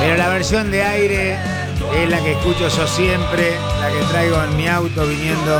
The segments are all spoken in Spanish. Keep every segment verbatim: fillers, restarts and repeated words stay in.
Pero la versión de aire es la que escucho yo siempre, la que traigo en mi auto viniendo.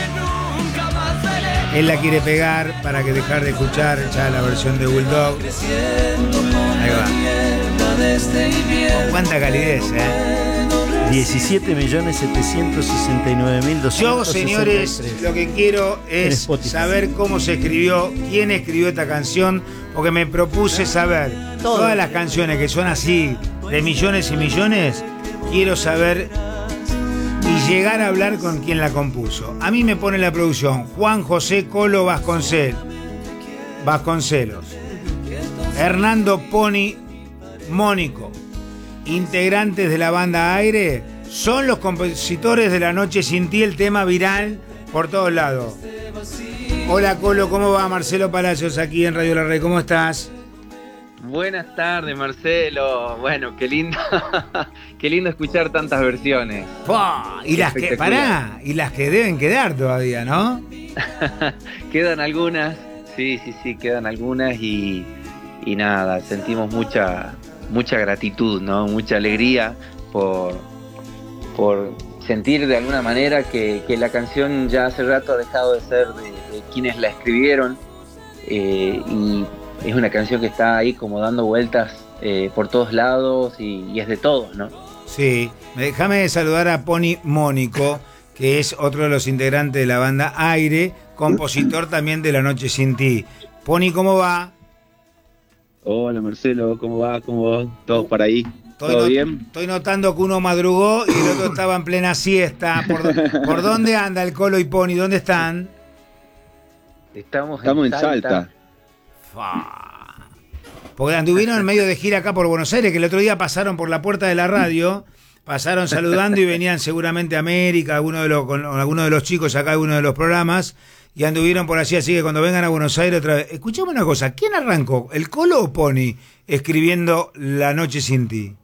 Él la quiere pegar para que dejar de escuchar ya la versión de Bulldog. Ahí va. Con cuánta calidez, ¿eh? diecisiete millones setecientos sesenta y nueve mil doscientos sesenta y tres. Yo, señores, lo que quiero es saber cómo se escribió, quién escribió esta canción, porque me propuse saber Todo. todas las canciones que son así, de millones y millones, quiero saber y llegar a hablar con quien la compuso. A mí me pone la producción Juan José Colo Vasconcel, Vasconcelos, Hernando Pony Mónico, integrantes de la banda Aire, son los compositores de La Noche Sin Ti, el tema viral por todos lados. Hola Colo, ¿cómo va? Marcelo Palacios aquí en Radio La Red, ¿cómo estás? Buenas tardes, Marcelo. Bueno, qué lindo, qué lindo escuchar tantas versiones. ¡Pah! Y las que, pará, y las que deben quedar todavía, ¿no? Quedan algunas, sí, sí, sí, quedan algunas y, y nada, sentimos mucha, mucha gratitud, ¿no? Mucha alegría por, por sentir de alguna manera que, que la canción ya hace rato ha dejado de ser de, de quienes la escribieron eh, y es una canción que está ahí como dando vueltas eh, por todos lados y, y es de todos, ¿no? Sí, déjame saludar a Pony Mónico, que es otro de los integrantes de la banda Aire, compositor también de La Noche Sin Ti. Pony, ¿cómo va? Hola Marcelo, ¿cómo va? ¿Cómo va? ¿Todos por ahí? Estoy ¿Todo not- bien? Estoy notando que uno madrugó y el otro estaba en plena siesta. ¿Por, ¿por dónde anda el Colo y Pony? ¿Dónde están? Estamos, Estamos en en Salta. Salta. Porque anduvieron en medio de gira acá por Buenos Aires, que el otro día pasaron por la puerta de la radio, pasaron saludando y venían seguramente a América, alguno de los, con algunos de los chicos acá, alguno de los programas, y anduvieron por allí, así que cuando vengan a Buenos Aires otra vez. Escuchame una cosa, ¿quién arrancó? ¿El Colo o Pony escribiendo La Noche Sin Ti?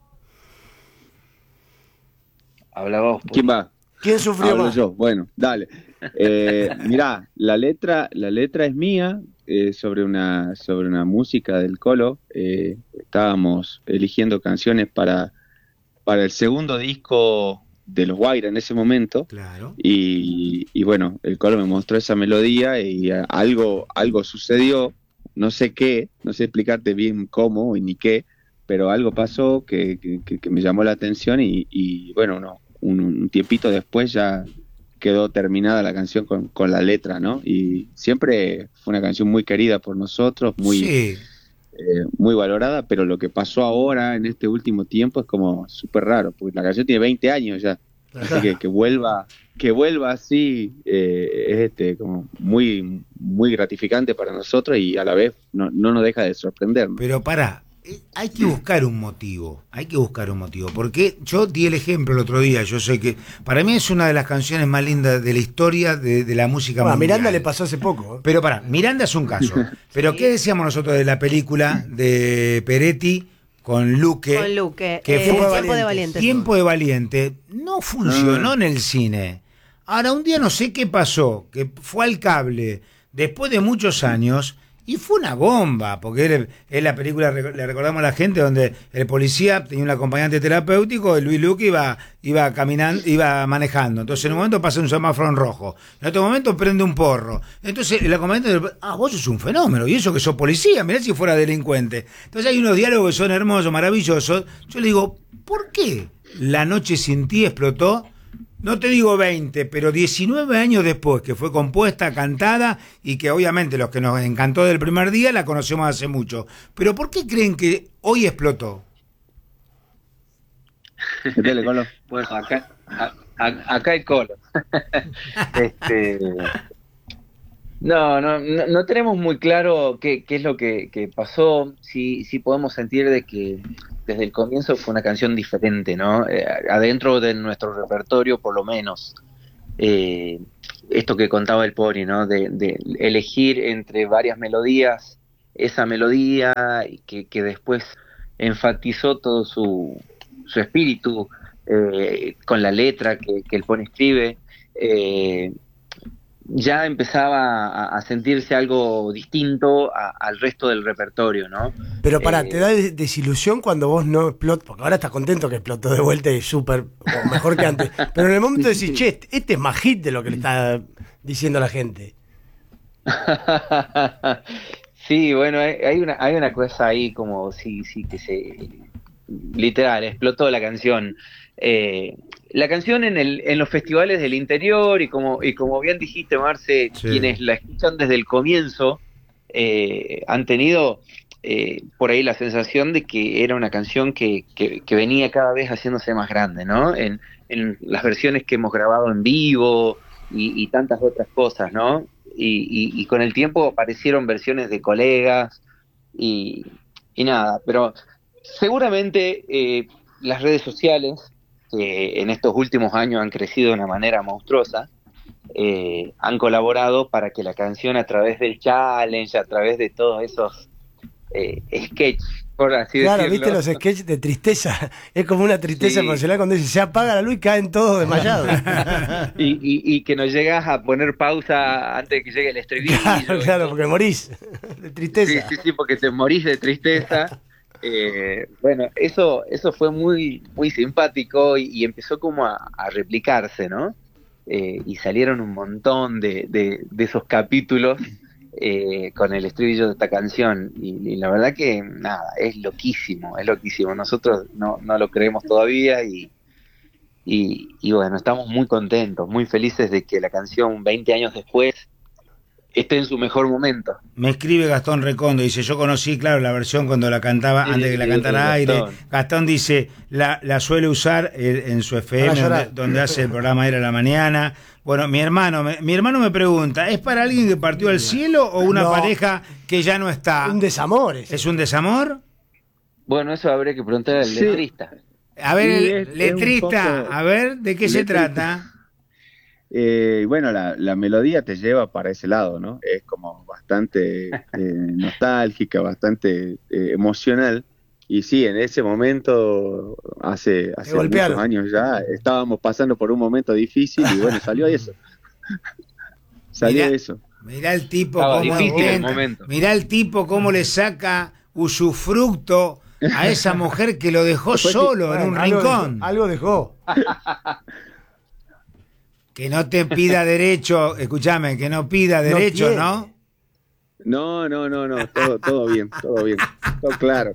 Habla vos. ¿Quién va? ¿Quién sufrió Hablo más? yo, bueno, dale. Eh, mirá, la letra, la letra es mía, eh, sobre una, sobre una música del Colo. Eh, estábamos eligiendo canciones para, para el segundo disco de los Guaira en ese momento. Claro. Y, y bueno, el Colo me mostró esa melodía y a- algo, algo sucedió, no sé qué, no sé explicarte bien cómo y ni qué, pero algo pasó que, que, que- que me llamó la atención y, y bueno, no, un, un tiempito después ya quedó terminada la canción con, con la letra, ¿no? Y siempre fue una canción muy querida por nosotros, muy, Sí. eh, muy valorada, pero lo que pasó ahora en este último tiempo es como súper raro, porque la canción tiene veinte años ya, así que que vuelva, que vuelva así eh, es este como muy, muy gratificante para nosotros y a la vez no, no nos deja de sorprendernos. Pero pará, eh, hay que buscar un motivo, hay que buscar un motivo, porque yo di el ejemplo el otro día, yo sé que para mí es una de las canciones más lindas de la historia de, de la música Bueno, a mundial. Miranda le pasó hace poco. ¿eh? Pero pará, Miranda es un caso, pero ¿qué decíamos nosotros de la película de Peretti con Luque? Con Luque, que eh, fue Tiempo de Valiente. Valiente. Tiempo de Valiente, no funcionó Ah. en el cine. Ahora, un día no sé qué pasó, que fue al cable después de muchos años y fue una bomba, porque es, es la película, le recordamos a la gente, donde el policía tenía un acompañante terapéutico y Luis Luque iba, iba caminando, iba manejando. Entonces en un momento pasa un semáforo en rojo, en otro momento prende un porro. Entonces el acompañante, ah, vos sos un fenómeno, y eso que sos policía, mirá si fuera delincuente. Entonces hay unos diálogos que son hermosos, maravillosos. Yo le digo, ¿por qué La Noche Sin Ti explotó? No te digo veinte, pero diecinueve años después, que fue compuesta, cantada, y que obviamente los que nos encantó del primer día la conocemos hace mucho. Pero ¿por qué creen que hoy explotó? Dale, Colo. Bueno, acá, a- a- acá hay Colo. este, no, no, no, no tenemos muy claro qué, qué es lo que, que pasó. Sí, sí podemos sentir de que desde el comienzo fue una canción diferente, ¿no? Eh, adentro de nuestro repertorio, por lo menos. Eh, esto que contaba el Pony, ¿no? De, de elegir entre varias melodías, esa melodía que, que después enfatizó todo su, su espíritu eh, con la letra que, que el Pony escribe. Eh, ya empezaba a, a sentirse algo distinto a, al resto del repertorio, ¿no? Pero pará, Eh, ¿te da desilusión cuando vos no explotás? Porque ahora estás contento que explotó de vuelta y súper, o mejor que antes. Pero en el momento decís, che, este es más hit de lo que le está diciendo la gente. Sí, bueno, hay, hay una hay una cosa ahí como sí, sí, que se... literal, explotó la canción. Eh, la canción en el en los festivales del interior y como y como bien dijiste, Marce, Sí. quienes la escuchan desde el comienzo eh, han tenido eh, por ahí la sensación de que era una canción que, que, que venía cada vez haciéndose más grande, ¿no? En, en las versiones que hemos grabado en vivo y, y tantas otras cosas, ¿no? Y, y, y con el tiempo aparecieron versiones de colegas y, y nada, pero seguramente eh, las redes sociales, que en estos últimos años han crecido de una manera monstruosa, eh, han colaborado para que la canción, a través del challenge, a través de todos esos eh, sketches, por así Claro, decirlo. viste los sketches de tristeza. Es como una tristeza Sí. emocional cuando dice, se apaga la luz y caen todos desmayados. y, y, y que no llegas a poner pausa antes de que llegue el estribillo. Claro, claro, porque morís de Sí, tristeza. sí, sí, porque te morís de tristeza. Eh, bueno, eso eso fue muy muy simpático y, y empezó como a, a replicarse, ¿no? Eh, y salieron un montón de, de, de esos capítulos eh, con el estribillo de esta canción y, y la verdad que nada, es loquísimo, es loquísimo. Nosotros no, no lo creemos todavía y, y, y bueno, estamos muy contentos, muy felices de que la canción veinte años después esté en su mejor momento. Me escribe Gastón Recondo, dice, yo conocí, claro, la versión cuando la cantaba, Sí, antes que la sí, cantara sí, aire. Gastón. Gastón dice, la, la suele usar eh, en su F Para M, donde, llorar. donde hace el programa Aire a la Mañana. Bueno, mi hermano, me, mi hermano me pregunta, ¿es para alguien que partió al cielo o una No. pareja que ya no está? Un desamor. ese. ¿Es un desamor? Bueno, eso habría que preguntar al Sí. letrista. A ver, Sí, el es- es un letrista, poco a ver, ¿de qué se letrista. trata? Eh, bueno, la, la melodía te lleva para ese lado, ¿no? Es como bastante eh, nostálgica, bastante eh, emocional. Y sí, en ese momento, hace, hace muchos golpearon. años ya, estábamos pasando por un momento difícil y bueno, salió eso. Salió Mirá. eso. Mirá el tipo Estaba cómo difícil el intenta, momento. mirá el tipo cómo le saca usufructo a esa mujer que lo dejó Después sí, solo en un Bueno, algo rincón. dejó- Algo dejó. Que no te pida derecho, escúchame, que no pida derecho, tiene. ¿no? No, no, no, no, todo, todo bien, todo bien, todo claro.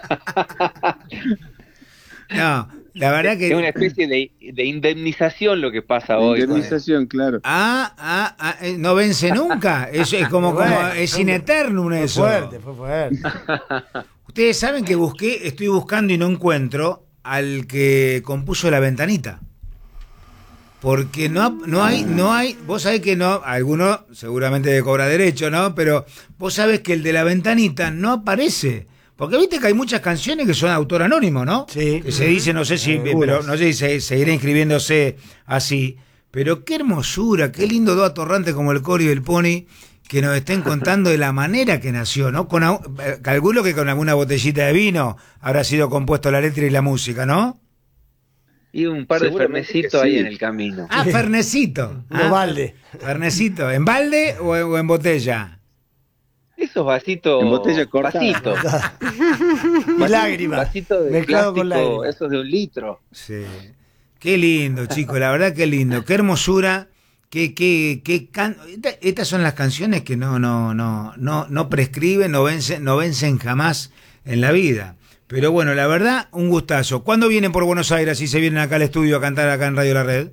No, la verdad Es una que... especie de, de indemnización lo que pasa hoy. con- Indemnización, claro. Ah, ah, ah, eh, no vence nunca. Eso es como, como Bueno, es fue- in eternum Fue eso. fuerte, fue fuerte. Ustedes saben que busqué, estoy buscando y no encuentro al que compuso La Ventanita. Porque no, no hay, no hay, vos sabés que no, alguno seguramente de cobra derecho, ¿no? Pero vos sabés que el de La Ventanita no aparece. Porque viste que hay muchas canciones que son autor anónimo, ¿no? Sí. Que se dice, no sé si, Algunas. pero no sé si se, seguirá inscribiéndose así. Pero qué hermosura, qué lindo do atorrante como el Cori y el Pony que nos estén contando de la manera que nació, ¿no? Con, au- eh, calculo que con alguna botellita de vino habrá sido compuesto la letra y la música, ¿no? Y un par de Seguramente fernecitos que ahí sí. en el camino. Ah, Fernecito. Unos Ah, balde. Fernecito. ¿En balde o, o en botella? Esos vasitos. En botella cortada. Vasitos. Y lágrimas. Vasitos de Mezclado con plástico, lágrimas. esos de un litro. Sí. Qué lindo, chicos, la verdad que lindo. Qué hermosura. Qué, qué, qué can... Esta- Estas son las canciones que no, no, no, no, no prescriben, no vencen, no vencen jamás en la vida. Pero bueno, la verdad, un gustazo. ¿Cuándo vienen por Buenos Aires y se vienen acá al estudio a cantar acá en Radio La Red?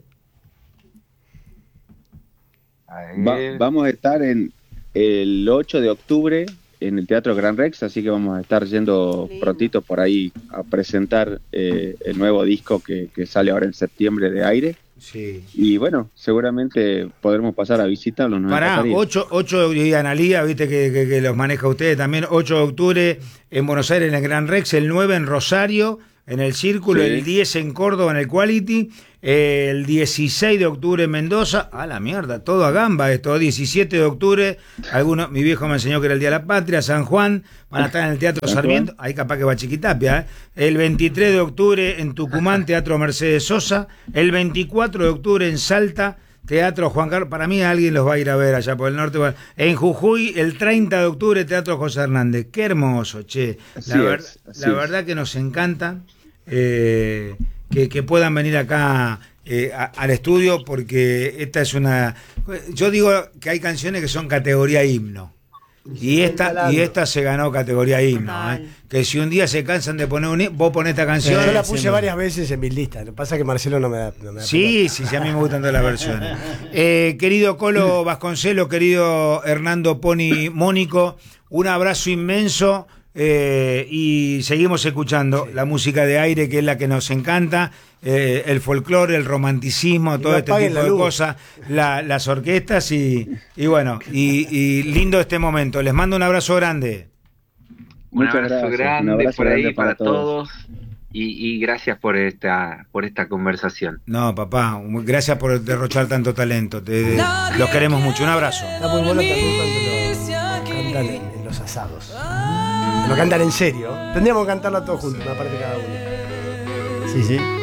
Va- vamos a estar en el ocho de octubre en el Teatro Gran Rex, así que vamos a estar yendo Lindo. prontito por ahí a presentar eh, el nuevo disco que, que sale ahora en septiembre de Aire. Sí. Y bueno, seguramente podremos pasar a visitarlo. nos Pará, encantaría. ocho, ocho y Analía, viste que, que, que los maneja ustedes también. ocho de octubre en Buenos Aires en el Gran Rex, el nueve en Rosario, en el Círculo, Sí. el diez en Córdoba en el Quality, eh, el dieciséis de octubre en Mendoza, a la mierda, todo a gamba esto, diecisiete de octubre, algunos, mi viejo me enseñó que era el Día de la Patria, San Juan, van a estar en el Teatro San Sarmiento, ahí capaz que va Chiquitapia, ¿eh? El veintitrés de octubre en Tucumán, Teatro Mercedes Sosa, el veinticuatro de octubre en Salta, Teatro Juan Carlos, para mí alguien los va a ir a ver allá por el norte. En Jujuy, el treinta de octubre, Teatro José Hernández. Qué hermoso, che. Así La, ver, es, así la es. verdad que nos encanta eh, que, que puedan venir acá eh, a, al estudio, porque esta es una... Yo digo que hay canciones que son categoría himno. Y esta, y esta se ganó categoría himno, ¿eh? Que si un día se cansan de poner un himno, vos ponés esta canción. Yo la puse siempre. varias veces en mis listas. Lo que pasa es que Marcelo no me da. No me da Sí, sí, sí, a mí me gustan todas las versiones. Eh, querido Colo Vasconcelos, querido Hernando Pony Mónico, un abrazo inmenso. Eh, y seguimos escuchando sí. la música de aire, que es la que nos encanta, eh, el folclore, el romanticismo, y todo no este tipo de cosas, la, las orquestas y, y bueno, y, y lindo este momento. Les mando un abrazo grande. Un abrazo gracias. grande un abrazo por ahí grande para, para todos, todos y, y gracias por esta por esta conversación. No, papá, gracias por derrochar tanto talento. Te, los queremos mucho. Un abrazo. Está muy bueno también cuando lo cantan en, en los asados. Lo cantan en serio. Tendríamos que cantarlo todos juntos, una parte cada uno. Sí, sí.